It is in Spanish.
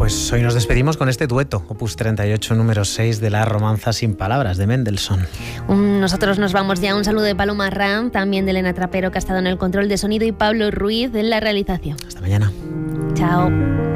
Pues hoy nos despedimos con este dueto, opus 38, número 6 de la Romanza sin palabras, de Mendelssohn. Nosotros nos vamos ya. Un saludo de Paloma Ram, también de Elena Trapero, que ha estado en el control de sonido, y Pablo Ruiz en la realización. Hasta mañana. Chao.